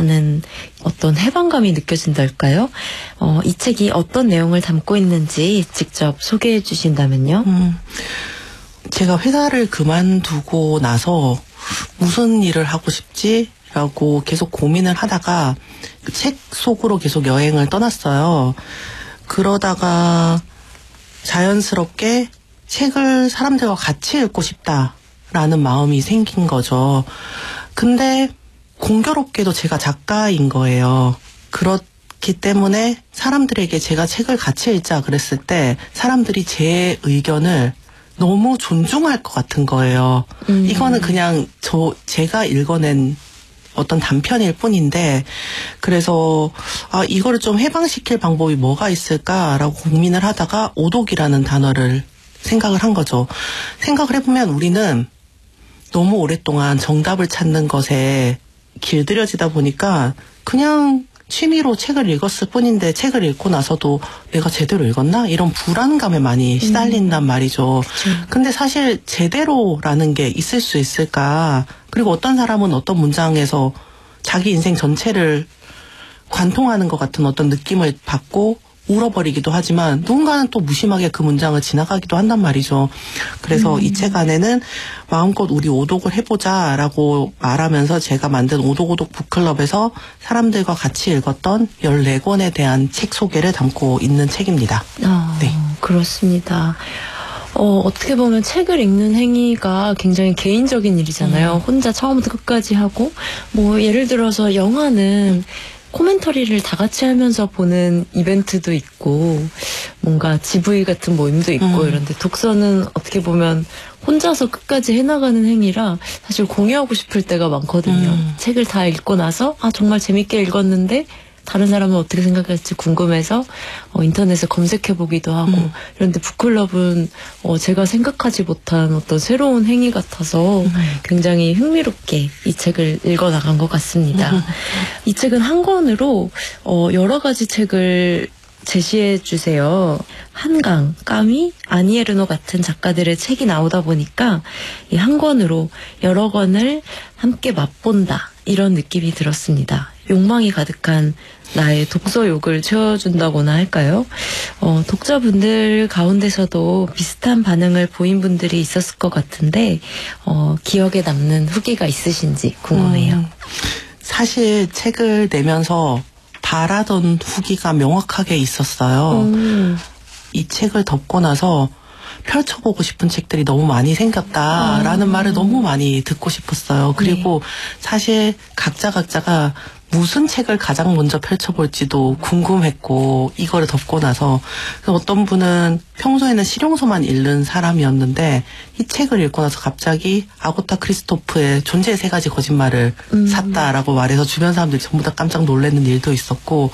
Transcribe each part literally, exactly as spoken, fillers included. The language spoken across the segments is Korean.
하는 어떤 해방감이 느껴진달까요? 어, 이 책이 어떤 내용을 담고 있는지 직접 소개해 주신다면요. 음, 제가 회사를 그만두고 나서 무슨 일을 하고 싶지? 라고 계속 고민을 하다가 그 책 속으로 계속 여행을 떠났어요. 그러다가 자연스럽게 책을 사람들과 같이 읽고 싶다라는 마음이 생긴 거죠. 근데 공교롭게도 제가 작가인 거예요. 그렇기 때문에 사람들에게 제가 책을 같이 읽자 그랬을 때 사람들이 제 의견을 너무 존중할 것 같은 거예요. 음. 이거는 그냥 저 제가 읽어낸 어떤 단편일 뿐인데, 그래서 아 이거를 좀 해방시킬 방법이 뭐가 있을까라고 고민을 하다가 오독이라는 단어를 생각을 한 거죠. 생각을 해보면 우리는 너무 오랫동안 정답을 찾는 것에 길들여지다 보니까 그냥 취미로 책을 읽었을 뿐인데 책을 읽고 나서도 내가 제대로 읽었나? 이런 불안감에 많이 시달린단 음. 말이죠. 그쵸. 근데 사실 제대로라는 게 있을 수 있을까? 그리고 어떤 사람은 어떤 문장에서 자기 인생 전체를 관통하는 것 같은 어떤 느낌을 받고 울어버리기도 하지만 누군가는 또 무심하게 그 문장을 지나가기도 한단 말이죠. 그래서 음. 이 책 안에는 마음껏 우리 오독을 해보자라고 말하면서 제가 만든 오독오독 북클럽에서 사람들과 같이 읽었던 열네 권에 대한 책 소개를 담고 있는 책입니다. 아, 네. 그렇습니다. 어, 어떻게 보면 책을 읽는 행위가 굉장히 개인적인 일이잖아요. 음. 혼자 처음부터 끝까지 하고, 뭐 예를 들어서 영화는 코멘터리를 다 같이 하면서 보는 이벤트도 있고 뭔가 지브이 같은 모임도 있고 음. 이런데 독서는 어떻게 보면 혼자서 끝까지 해나가는 행위라 사실 공유하고 싶을 때가 많거든요. 음. 책을 다 읽고 나서 아 정말 재밌게 읽었는데 다른 사람은 어떻게 생각할지 궁금해서 어, 인터넷에 검색해보기도 하고 음. 그런데 북클럽은 어, 제가 생각하지 못한 어떤 새로운 행위 같아서 음. 굉장히 흥미롭게 이 책을 읽어나간 것 같습니다. 음. 이 책은 한 권으로 어, 여러 가지 책을 제시해 주세요. 한강, 까미, 아니에르노 같은 작가들의 책이 나오다 보니까 이 한 권으로 여러 권을 함께 맛본다 이런 느낌이 들었습니다. 욕망이 가득한 나의 독서욕을 채워준다고나 할까요? 어, 독자분들 가운데서도 비슷한 반응을 보인 분들이 있었을 것 같은데 어, 기억에 남는 후기가 있으신지 궁금해요. 음, 사실 책을 내면서 바라던 후기가 명확하게 있었어요. 음. 이 책을 덮고 나서 펼쳐보고 싶은 책들이 너무 많이 생겼다라는 아. 말을 너무 많이 듣고 싶었어요. 그리고 네. 사실 각자 각자가 무슨 책을 가장 먼저 펼쳐볼지도 궁금했고 이거를 덮고 나서 어떤 분은 평소에는 실용서만 읽는 사람이었는데 이 책을 읽고 나서 갑자기 아고타 크리스토프의 존재의 세 가지 거짓말을 음. 샀다라고 말해서 주변 사람들이 전부 다 깜짝 놀라는 일도 있었고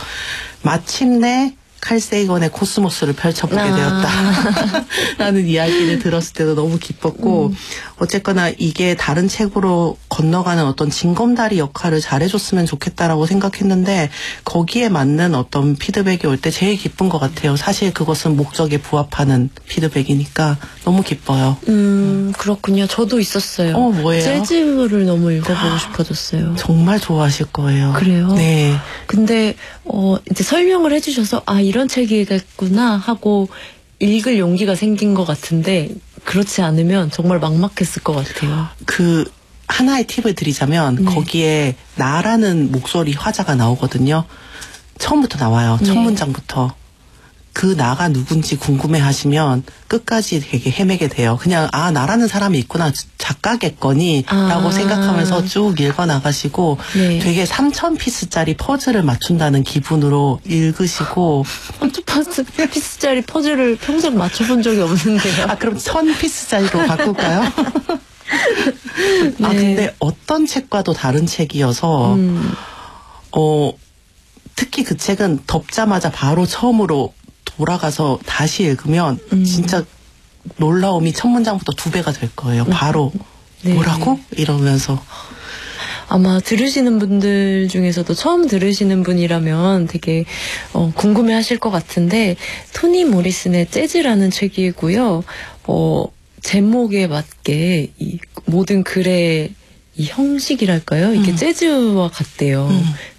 마침내 칼 세이건의 코스모스를 펼쳐보게 아. 되었다 라는 이야기를 들었을 때도 너무 기뻤고 음. 어쨌거나 이게 다른 책으로 건너가는 어떤 징검다리 역할을 잘해줬으면 좋겠다라고 생각했는데 거기에 맞는 어떤 피드백이 올 때 제일 기쁜 것 같아요. 사실 그것은 목적에 부합하는 피드백이니까 너무 기뻐요. 음 그렇군요. 저도 있었어요. 어 뭐예요? 재즈를 너무 읽어보고 싶어졌어요. 정말 좋아하실 거예요. 그래요? 네. 근데 어 이제 설명을 해주셔서 아 이런 책이겠구나 하고 읽을 용기가 생긴 것 같은데 그렇지 않으면 정말 막막했을 것 같아요. 그 하나의 팁을 드리자면 네. 거기에 나라는 목소리 화자가 나오거든요. 처음부터 나와요. 첫 네. 문장부터. 그 나가 누군지 궁금해하시면 끝까지 되게 헤매게 돼요. 그냥 아 나라는 사람이 있구나 작가겠거니 아. 라고 생각하면서 쭉 읽어나가시고 네. 되게 삼천 피스짜리 퍼즐을 맞춘다는 기분으로 읽으시고 삼천 피스짜리 퍼즐을 평생 맞춰본 적이 없는데요. 아 그럼 천 피스짜리로 바꿀까요? 네. 아 근데 어떤 책과도 다른 책이어서 음. 어 특히 그 책은 덮자마자 바로 처음으로 돌아가서 다시 읽으면 음. 진짜 놀라움이 첫 문장부터 두 배가 될 거예요. 바로 네. 뭐라고? 이러면서 아마 들으시는 분들 중에서도 처음 들으시는 분이라면 되게 어, 궁금해하실 것 같은데 토니 모리슨의 재즈라는 책이고요. 어, 제목에 맞게 이 모든 글의 이 형식이랄까요? 이게 음. 재즈와 같대요. 음.